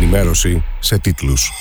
Ενημέρωση σε τίτλους.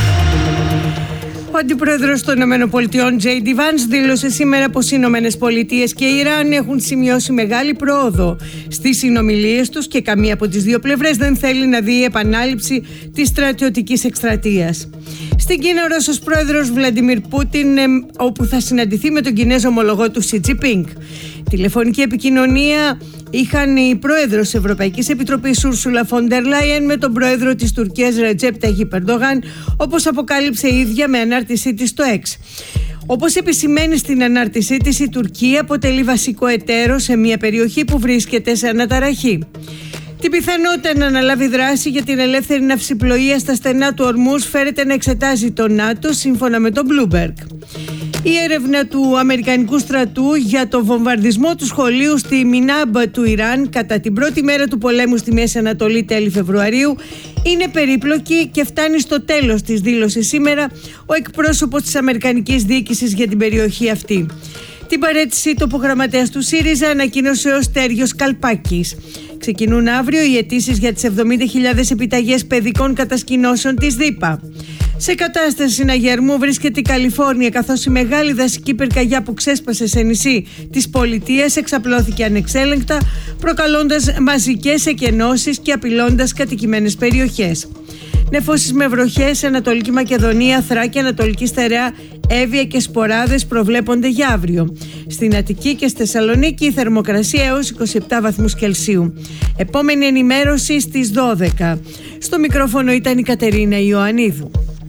Ο αντιπρόεδρος των ΗΠΑ, J.D. Vance, δήλωσε σήμερα πως οι ΗΠΑ και η Ιράν έχουν σημειώσει μεγάλη πρόοδο στις συνομιλίες τους και καμία από τις δύο πλευρές δεν θέλει να δει επανάληψη της στρατιωτικής εκστρατείας. Στην Κίνα, ο Ρώσος πρόεδρος Βλαντιμίρ Πούτιν, όπου θα συναντηθεί με τον Κινέζο ομολογό του Σι Τζινπίνγκ. Τηλεφωνική επικοινωνία είχαν η πρόεδρος της Ευρωπαϊκής Επιτροπής Ούρσουλα Φον ντερ Λάιεν με τον πρόεδρο της Τουρκίας Ρετζέπ Ταγιπ Ερντογάν, όπως αποκάλυψε η ίδια με ανάρτησή της στο X. Όπως επισημαίνει στην ανάρτησή της, η Τουρκία αποτελεί βασικό εταίρο σε μια περιοχή που βρίσκεται σε αναταραχή. Την πιθανότητα να αναλάβει δράση για την ελεύθερη ναυσιπλοεία στα στενά του Ορμούζ φέρεται να εξετάζει το ΝΑΤΟ, σύμφωνα με τον Bloomberg. Η έρευνα του Αμερικανικού στρατού για το βομβαρδισμό του σχολείου στη Μινάμπ του Ιράν κατά την πρώτη μέρα του πολέμου στη Μέση Ανατολή τέλη Φεβρουαρίου είναι περίπλοκη και φτάνει στο τέλος της, δήλωσε σήμερα ο εκπρόσωπος της Αμερικανικής διοίκησης για την περιοχή αυτή. Την παραίτηση του υπογραμματέας του ΣΥΡΙΖΑ ανακοίνωσε ο Στέργιος Καλπάκης. Ξεκινούν αύριο οι αιτήσεις για τις 70.000 επιταγές παιδικών κατασκηνώσεων της ΔΥΠΑ. Σε κατάσταση συναγερμού βρίσκεται η Καλιφόρνια, καθώς η μεγάλη δασική πυρκαγιά που ξέσπασε σε νησί της πολιτείας εξαπλώθηκε ανεξέλεγκτα, προκαλώντας μαζικές εκενώσεις και απειλώντας κατοικημένες περιοχές. Νεφώσεις με βροχές σε Ανατολική Μακεδονία, Θράκη, Ανατολική Στερεά, Εύβοια και Σποράδες προβλέπονται για αύριο. Στην Αττική και στη Θεσσαλονίκη η θερμοκρασία έως 27 βαθμούς Κελσίου. Επόμενη ενημέρωση στις 12. Στο μικρόφωνο ήταν η Κατερίνα Ιωαννίδου.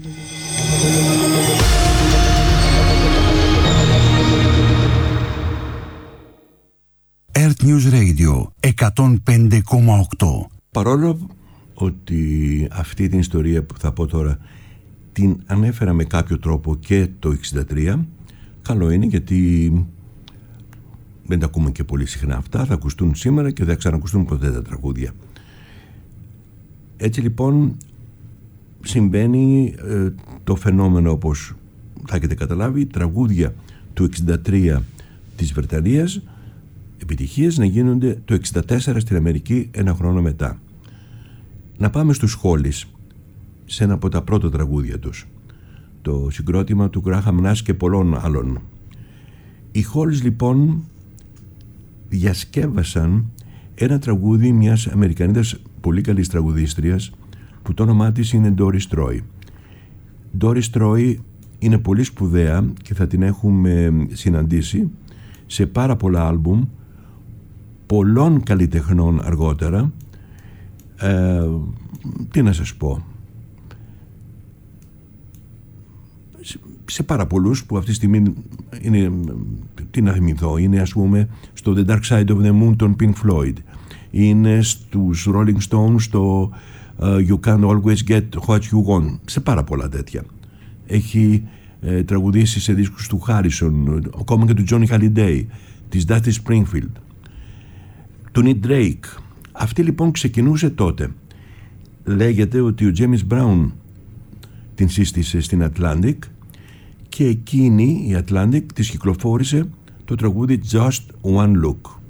Earth News Radio 105,8. Παρόλο ότι αυτή την ιστορία που θα πω τώρα την ανέφερα με κάποιο τρόπο και το 63, καλό είναι γιατί δεν τα ακούμε και πολύ συχνά αυτά, θα ακουστούν σήμερα και δεν θα ξανακουστούν ποτέ τα τραγούδια. Έτσι λοιπόν συμβαίνει το φαινόμενο, όπως θα έχετε καταλάβει, τραγούδια του 63 της Βρετανίας, επιτυχίες να γίνονται το 64 στην Αμερική, ένα χρόνο μετά. Να πάμε στους Hollies, σε ένα από τα πρώτα τραγούδια τους, το συγκρότημα του Graham Nash και πολλών άλλων. Οι Hollies λοιπόν διασκεύασαν ένα τραγούδι μιας Αμερικανίδας πολύ καλής τραγουδίστριας που το όνομά της είναι Doris Troy. Doris Troy είναι πολύ σπουδαία και θα την έχουμε συναντήσει σε πάρα πολλά άλμπουμ πολλών καλλιτεχνών αργότερα. Τι να σας πω, σε πάρα πολλούς που αυτή τη στιγμή είναι, τι να θυμηθώ, είναι ας πούμε στο The Dark Side of the Moon των Pink Floyd, είναι στους Rolling Stones στο You Can't Always Get What You Want, σε πάρα πολλά τέτοια. Έχει τραγουδήσει σε δίσκους του Harrison, ακόμα και του Johnny Hallyday, της Dusty Springfield, του Nick Drake. Αυτή λοιπόν ξεκινούσε τότε. Λέγεται ότι ο James Brown την σύστησε στην Atlantic και εκείνη η Atlantic της κυκλοφόρησε το τραγούδι Just One Look.